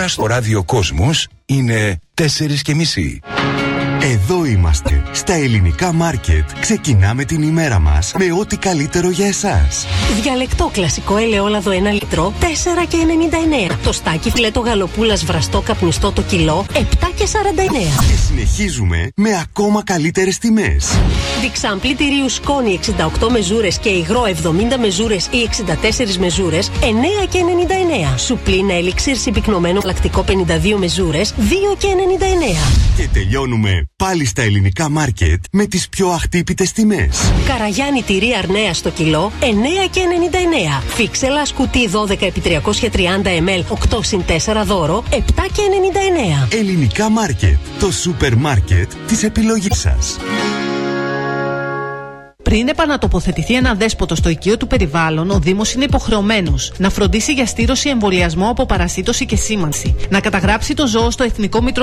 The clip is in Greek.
ώρα στο ράδιο Κόσμος είναι 4:30. Εδώ είμαστε, στα ελληνικά μάρκετ. Ξεκινάμε την ημέρα μας με ό,τι καλύτερο για εσάς. Διαλεκτό κλασικό ελαιόλαδο 1 λίτρο, 4,99. Τοστάκι φιλέτο γαλοπούλας βραστό καπνιστό το κιλό, 7,49. Και συνεχίζουμε με ακόμα καλύτερες τιμές. Διξάμπλη τυρίου σκόνη 68 μεζούρες και υγρό 70 μεζούρες ή 64 μεζούρες, 9,99. Σουπλίνα ελιξίρ συμπυκνωμένο λακτικό 52 μεζούρες, 2,99. Και τελειώνουμε πάλι στα ελληνικά μάρκετ με τις πιο αχτύπητες τιμές. Καραγιάννη τυρί αρνέα στο κιλό, 9,99. Φίξελα σκουτί 12x330 ml, 8 συν 4 δώρο, 7,99. Ελληνικά μάρκετ, το σούπερ μάρκετ της επιλογής σας. Πριν επανατοποθετηθεί ένα δέσποτο στο οικείο του περιβάλλον, ο Δήμος είναι υποχρεωμένος να φροντίσει για στήρωση, εμβολιασμό από παρασίτωση και σήμανση, να καταγράψει το ζώο στο Εθνικό Μητρό